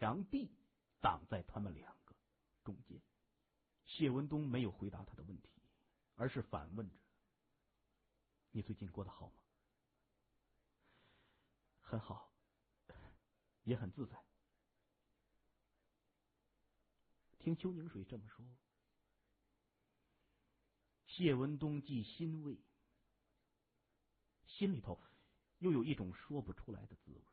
墙壁挡在他们两个中间。谢文东没有回答他的问题，而是反问着：“你最近过得好吗？”“很好，也很自在。”听邱宁水这么说，谢文东既欣慰，心里头又有一种说不出来的滋味。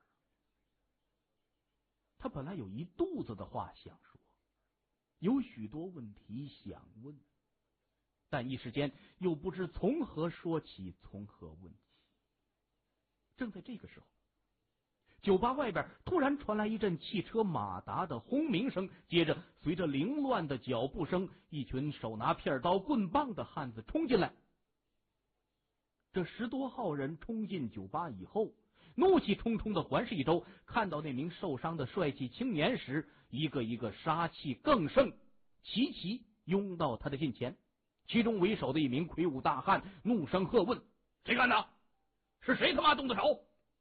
他本来有一肚子的话想说，有许多问题想问，但一时间又不知从何说起，从何问起。正在这个时候，酒吧外边突然传来一阵汽车马达的轰鸣声，接着随着凌乱的脚步声，一群手拿片刀棍棒的汉子冲进来。这10多号人冲进酒吧以后，怒气冲冲的环视一周，看到那名受伤的帅气青年时，一个一个杀气更盛，齐齐拥到他的近前。其中为首的一名魁梧大汉怒声喝问：“谁干的？是谁他妈动的手？”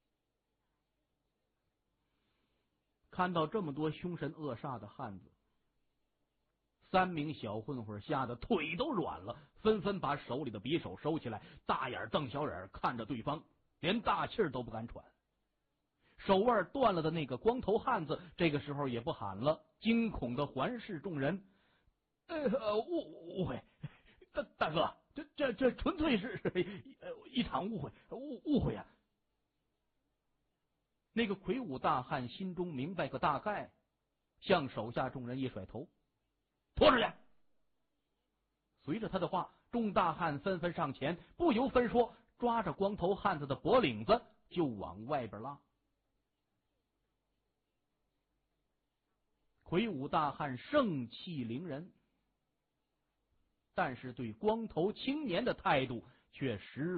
看到这么多凶神恶煞的汉子，3名小混混吓得腿都软了，纷纷把手里的匕首收起来，大眼瞪小眼看着对方，连大气儿都不敢喘。手腕断了的那个光头汉子这个时候也不喊了，惊恐的环视众人：“误会，大哥，这纯粹是一场误会啊！”那个魁梧大汉心中明白个大概，向手下众人一甩头：“拖出去！”随着他的话，众大汉纷纷上前，不由分说，抓着光头汉子的脖领子就往外边拉。魁梧大汉盛气凌人，但是对光头青年的态度却十